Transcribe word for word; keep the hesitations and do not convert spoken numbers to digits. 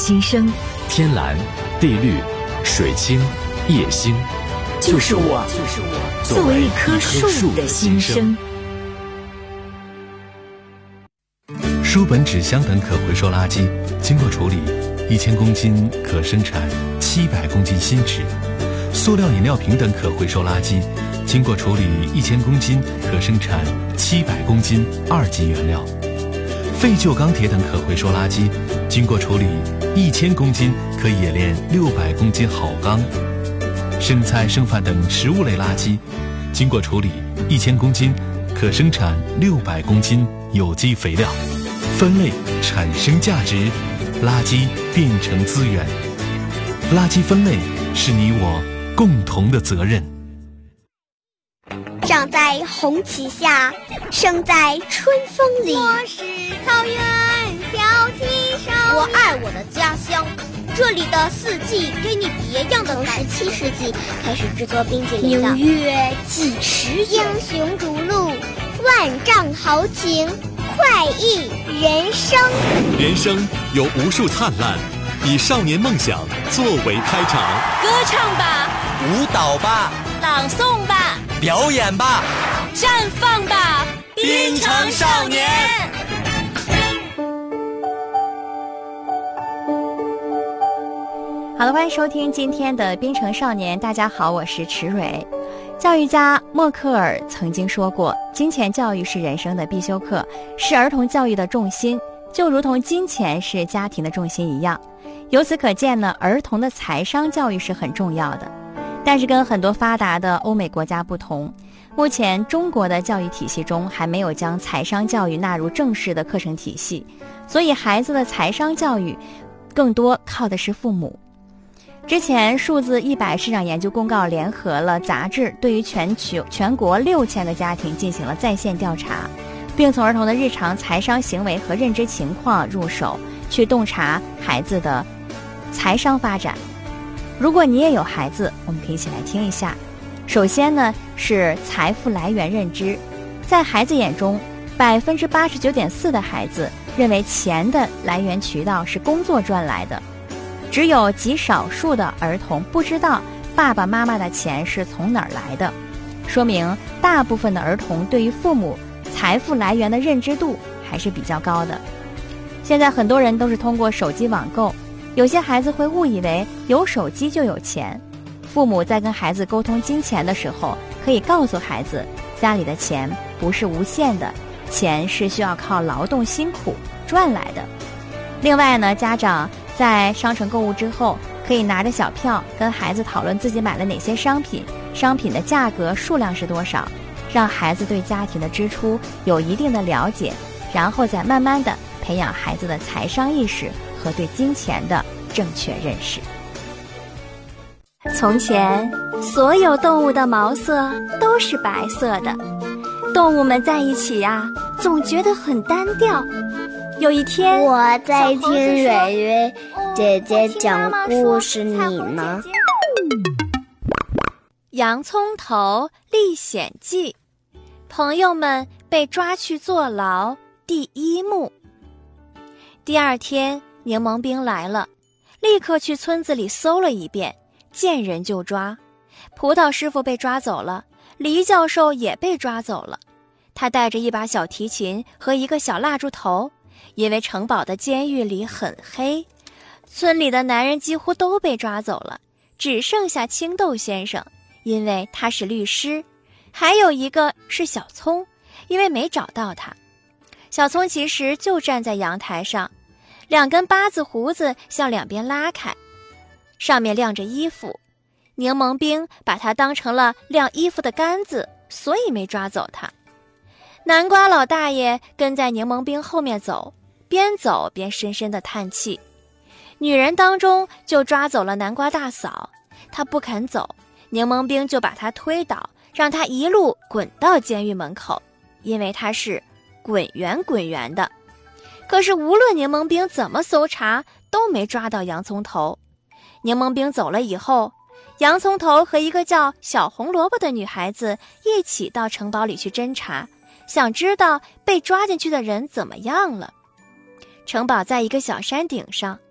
心声。 天蓝、地绿、水清、夜星， 就是我，就是我，作为一棵树的心声。 书本、纸箱等可回收垃圾经过处理，一千公斤可生产七百公斤新纸；塑料饮料瓶等可回收垃圾经过处理，一千公斤可生产七百公斤二级原料；废旧钢铁等可回收垃圾经过处理，一千公斤可冶炼六百公斤好钢；剩菜剩饭等食物类垃圾经过处理，一千公斤可生产六百公斤有机肥料。分类产生价值，垃圾变成资源。垃圾分类是你我共同的责任。 长在红旗下，生在春风里。 我是草原小旗手， 我爱我的家乡，这里的四季给你别样的感觉。 从十七世纪开始制作冰激凌的， 明月几时有？ 英雄逐鹿， 万丈豪情，快意人生。 人生有无数灿烂，以少年梦想作为开场。 歌唱吧， 舞蹈吧， 朗诵吧， 表演吧， 绽放吧， 滨城少年。 好了，欢迎收听今天的滨城少年。大家好，我是池蕊。教育家默克尔曾经说过，金钱教育是人生的必修课，是儿童教育的重心，就如同金钱是家庭的重心一样。由此可见呢，儿童的财商教育是很重要的。但是跟很多发达的欧美国家不同，目前中国的教育体系中还没有将财商教育纳入正式的课程体系，所以孩子的财商教育更多靠的是父母。之前数字一百市场研究公告联合了杂志，对于全球全国六千个家庭进行了在线调查，并从儿童的日常财商行为和认知情况入手，去洞察孩子的财商发展。如果你也有孩子，我们可以一起来听一下。首先呢，是财富来源认知。在孩子眼中，百分之八十九点四的孩子认为钱的来源渠道是工作赚来的。只有极少数的儿童不知道爸爸妈妈的钱是从哪儿来的，说明大部分的儿童对于父母财富来源的认知度还是比较高的。现在很多人都是通过手机网购，有些孩子会误以为有手机就有钱。父母在跟孩子沟通金钱的时候，可以告诉孩子，家里的钱不是无限的，钱是需要靠劳动辛苦赚来的。另外呢，家长在商城购物之后，可以拿着小票跟孩子讨论自己买了哪些商品，商品的价格数量是多少，让孩子对家庭的支出有一定的了解，然后再慢慢的培养孩子的财商意识和对金钱的正确认识。从前，所有动物的毛色都是白色的，动物们在一起呀、啊，总觉得很单调。有一天， 我在听蕊蕊姐姐讲故事，你呢？ 洋葱头历险记，朋友们被抓去坐牢第一幕。第二天，柠檬兵来了，立刻去村子里搜了一遍，见人就抓。葡萄师傅被抓走了，黎教授也被抓走了。他带着一把小提琴和一个小蜡烛头。因为城堡的监狱里很黑，村里的男人几乎都被抓走了，只剩下青豆先生，因为他是律师。还有一个是小葱，因为没找到他。小葱其实就站在阳台上，两根八字胡子向两边拉开，上面晾着衣服。柠檬兵把他当成了晾衣服的杆子，所以没抓走他。南瓜老大爷跟在柠檬兵后面走，边走边深深地叹气。女人当中就抓走了南瓜大嫂，她不肯走，柠檬兵就把她推倒，让她一路滚到监狱门口，因为她是滚圆滚圆的。可是无论柠檬兵怎么搜查，都没抓到洋葱头。柠檬兵走了以后，洋葱头和一个叫小红萝卜的女孩子一起到城堡里去侦查，想知道被抓进去的人怎么样了。城堡在一个小山顶上，